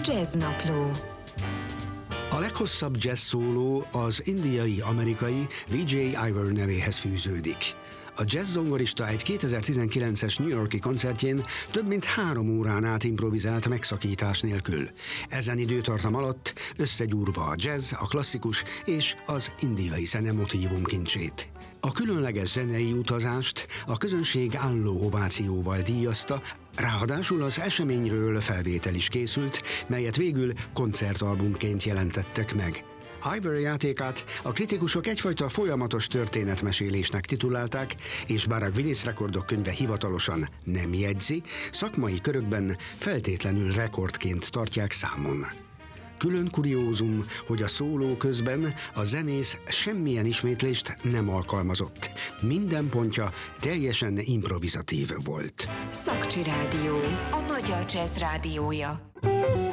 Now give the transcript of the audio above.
Jazznapló. A leghosszabb jazz szóló az indiai-amerikai Vijay Iyer nevéhez fűződik. A jazz zongorista egy 2019-es New York-i koncertjén több mint 3 órán át improvizált megszakítás nélkül. Ezen időtartam alatt összegyúrva a jazz, a klasszikus és az indiai zene motívumkincsét. A különleges zenei utazást a közönség álló ovációval díjazta, ráadásul az eseményről felvétel is készült, melyet végül koncertalbumként jelentettek meg. Iyer játékát a kritikusok egyfajta folyamatos történetmesélésnek titulálták, és bár a Guinness Rekordok könyve hivatalosan nem jegyzi, szakmai körökben feltétlenül rekordként tartják számon. Külön kuriózum, hogy a szóló közben a zenész semmilyen ismétlést nem alkalmazott. Minden pontja teljesen improvizatív volt. Szakcsi Rádió, a magyar jazz rádiója.